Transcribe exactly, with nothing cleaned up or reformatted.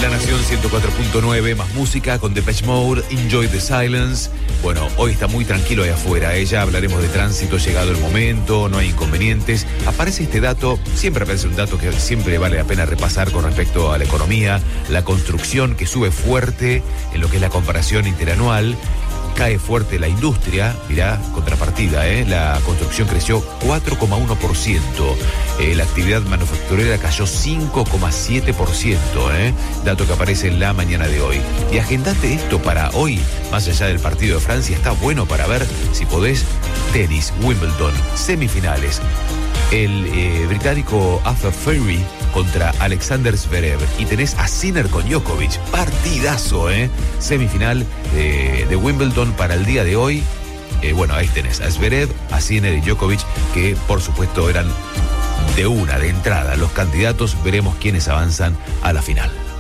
La Nación ciento cuatro punto nueve, más música con Depeche Mode, Enjoy the Silence. Bueno, hoy está muy tranquilo ahí afuera, ¿eh? Ya hablaremos de tránsito, llegado el momento, no hay inconvenientes. Aparece este dato, siempre aparece un dato que siempre vale la pena repasar con respecto a la economía, la construcción que sube fuerte en lo que es la comparación interanual. Cae fuerte la industria, mirá, contrapartida, ¿eh? La construcción creció cuatro coma uno por ciento, eh, la actividad manufacturera cayó cinco coma siete por ciento, ¿eh? Dato que aparece en la mañana de hoy. Y agendate esto para hoy, más allá del partido de Francia, está bueno para ver, si podés, tenis, Wimbledon, semifinales. El eh, británico Arthur Furry contra Alexander Zverev. Y tenés a Sinner con Djokovic. Partidazo, ¿eh? Semifinal eh, de Wimbledon para el día de hoy. Eh, bueno, ahí tenés a Zverev, a Sinner y Djokovic, que por supuesto eran de una, de entrada, los candidatos. Veremos quiénes avanzan a la final.